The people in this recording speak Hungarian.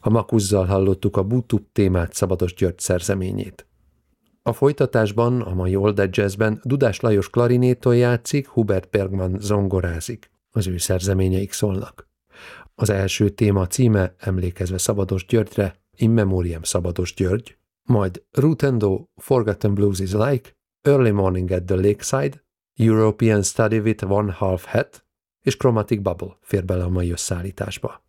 A Makuzzal hallottuk a Bútup témát Szabados György szerzeményét. A folytatásban, a mai Old Edge Jazzben Dudás Lajos klarinéton játszik, Hubert Bergman zongorázik. Az ő szerzeményeik szólnak. Az első téma címe, emlékezve Szabados Györgyre, In Memoriam Szabados György, majd Rutendo, Forgotten Blues is Like, Early Morning at the Lakeside, European Study with One Half Hat és Chromatic Bubble fér bele a mai összeállításba.